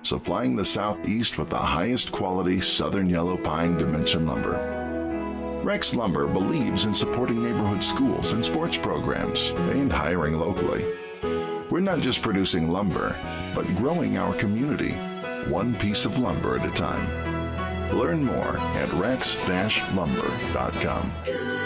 supplying the Southeast with the highest quality Southern Yellow Pine Dimension lumber. Rex Lumber believes in supporting neighborhood schools and sports programs and hiring locally. We're not just producing lumber, but growing our community, one piece of lumber at a time. Learn more at rex-lumber.com.